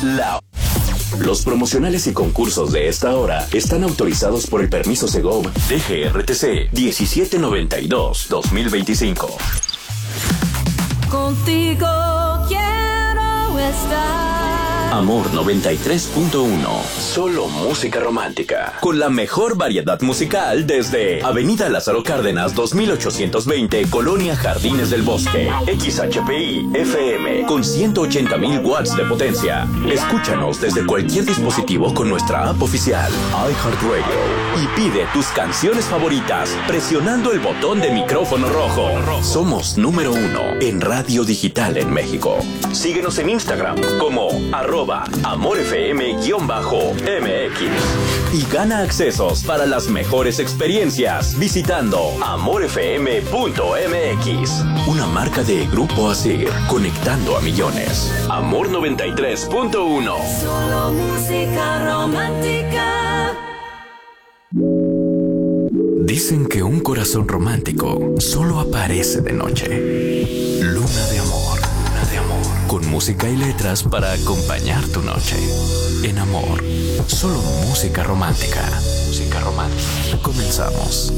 Los promocionales y concursos de esta hora están autorizados por el permiso Segov DGRTC 1792-2025. Contigo quiero estar. Amor 93.1. Solo música romántica. Con la mejor variedad musical desde Avenida Lázaro Cárdenas 2820, Colonia Jardines del Bosque. XHPI FM con 180,000 watts de potencia. Escúchanos desde cualquier dispositivo con nuestra app oficial iHeartRadio y pide tus canciones favoritas presionando el botón de micrófono rojo. Somos número 1 en radio digital en México. Síguenos en Instagram como @AmorFM_MX y gana accesos para las mejores experiencias visitando amorfm.mx. Una marca de Grupo Asir, conectando a millones. Amor 93.1. Solo música romántica. Dicen que un corazón romántico solo aparece de noche. Luna de amor. Con música y letras para acompañar tu noche. En Amor, solo música romántica. Música romántica. Comenzamos.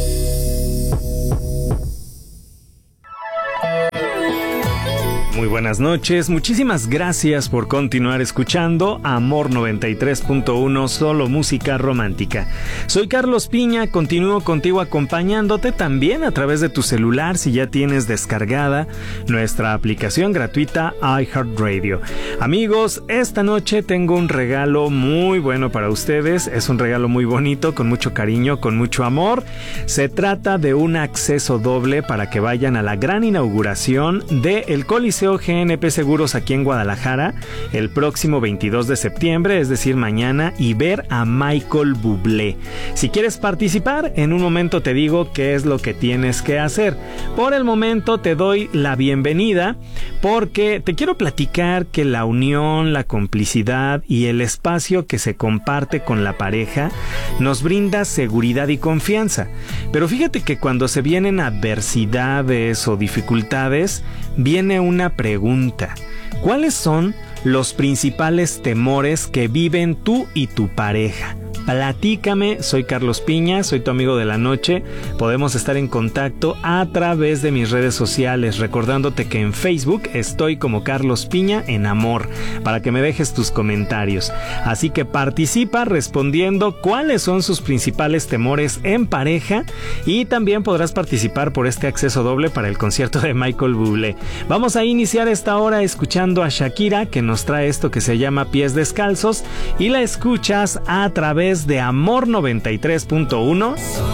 Muy buenas noches, muchísimas gracias por continuar escuchando Amor 93.1, solo música romántica. Soy Carlos Piña, continúo contigo acompañándote también a través de tu celular si ya tienes descargada nuestra aplicación gratuita iHeartRadio. Amigos, esta noche tengo un regalo muy bueno para ustedes, es un regalo muy bonito, con mucho cariño, con mucho amor. Se trata de un acceso doble para que vayan a la gran inauguración del Coliseo GNP Seguros aquí en Guadalajara el próximo 22 de septiembre, es decir, mañana, y ver a Michael Bublé. Si quieres participar, en un momento te digo qué es lo que tienes que hacer. Por el momento te doy la bienvenida porque te quiero platicar que la unión, la complicidad y el espacio que se comparte con la pareja nos brinda seguridad y confianza. Pero fíjate que cuando se vienen adversidades o dificultades, viene una pregunta: ¿cuáles son los principales temores que viven tú y tu pareja? Platícame, soy Carlos Piña, soy tu amigo de la noche. Podemos estar en contacto a través de mis redes sociales, recordándote que en Facebook estoy como Carlos Piña en Amor, para que me dejes tus comentarios. Así que participa respondiendo cuáles son sus principales temores en pareja, y también podrás participar por este acceso doble para el concierto de Michael Bublé. Vamos a iniciar esta hora escuchando a Shakira, que nos trae esto que se llama Pies Descalzos, y la escuchas a través de Amor 93.1.